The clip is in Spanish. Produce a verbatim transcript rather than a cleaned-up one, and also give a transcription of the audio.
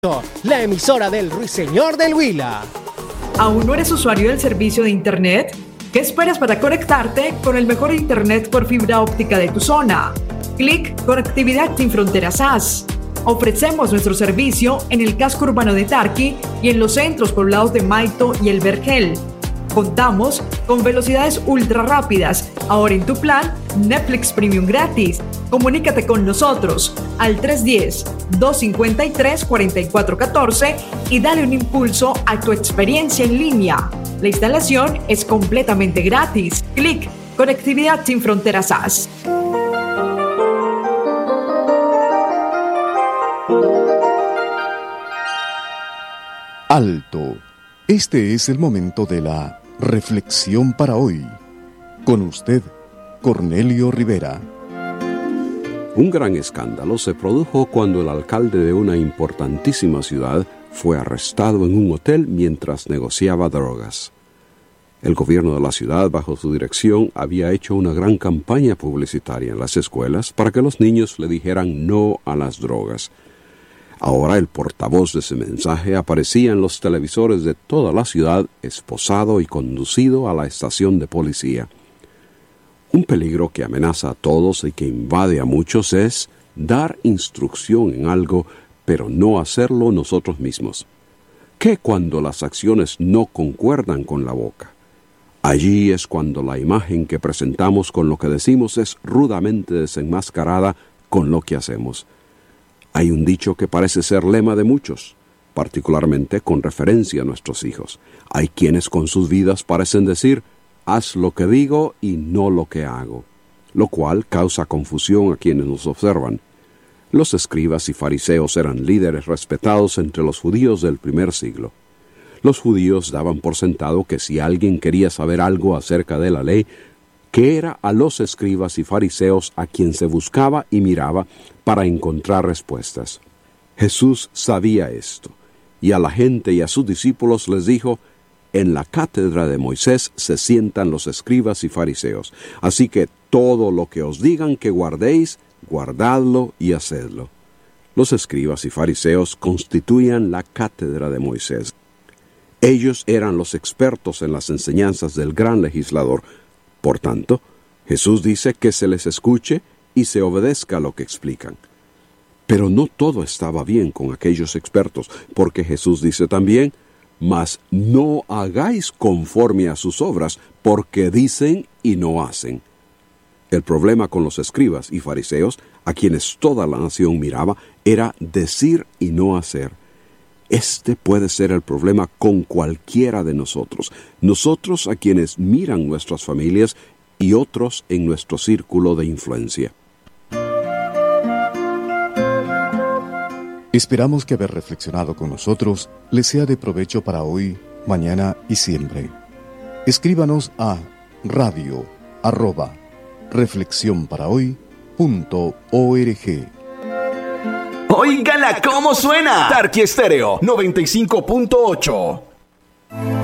La emisora del Ruiseñor del Huila. ¿Aún no eres usuario del servicio de Internet? ¿Qué esperas para conectarte con el mejor Internet por fibra óptica de tu zona? Clic Conectividad Sin Fronteras A S. Ofrecemos nuestro servicio en el casco urbano de Tarqui y en los centros poblados de Maito y El Vergel. Contamos con velocidades ultra rápidas. Ahora en tu plan, Netflix Premium gratis. Comunícate con nosotros al tres uno cero, dos cinco tres, cuatro cuatro uno cuatro y dale un impulso a tu experiencia en línea. La instalación es completamente gratis. Clic Conectividad Sin Fronteras A S. Alto. Este es el momento de la reflexión para hoy. Con usted, Cornelio Rivera. Un gran escándalo se produjo cuando el alcalde de una importantísima ciudad fue arrestado en un hotel mientras negociaba drogas. El gobierno de la ciudad, bajo su dirección, había hecho una gran campaña publicitaria en las escuelas para que los niños le dijeran no a las drogas. Ahora el portavoz de ese mensaje aparecía en los televisores de toda la ciudad, esposado y conducido a la estación de policía. Un peligro que amenaza a todos y que invade a muchos es dar instrucción en algo, pero no hacerlo nosotros mismos. ¿Qué cuando las acciones no concuerdan con la boca? Allí es cuando la imagen que presentamos con lo que decimos es rudamente desenmascarada con lo que hacemos. Hay un dicho que parece ser lema de muchos, particularmente con referencia a nuestros hijos. Hay quienes con sus vidas parecen decir, haz lo que digo y no lo que hago, lo cual causa confusión a quienes nos observan. Los escribas y fariseos eran líderes respetados entre los judíos del primer siglo. Los judíos daban por sentado que si alguien quería saber algo acerca de la ley, que era a los escribas y fariseos a quien se buscaba y miraba para encontrar respuestas. Jesús sabía esto, y a la gente y a sus discípulos les dijo, en la cátedra de Moisés se sientan los escribas y fariseos, así que todo lo que os digan que guardéis, guardadlo y hacedlo. Los escribas y fariseos constituían la cátedra de Moisés. Ellos eran los expertos en las enseñanzas del gran legislador. Por tanto, Jesús dice que se les escuche y se obedezca lo que explican. Pero no todo estaba bien con aquellos expertos, porque Jesús dice también, mas no hagáis conforme a sus obras, porque dicen y no hacen. El problema con los escribas y fariseos, a quienes toda la nación miraba, era decir y no hacer. Este puede ser el problema con cualquiera de nosotros, nosotros a quienes miran nuestras familias y otros en nuestro círculo de influencia. Esperamos que haber reflexionado con nosotros les sea de provecho para hoy, mañana y siempre. Escríbanos a radio arroba reflexionparahoy.org. ¡Óigala cómo suena! Tarqui Estéreo noventa y cinco punto ocho.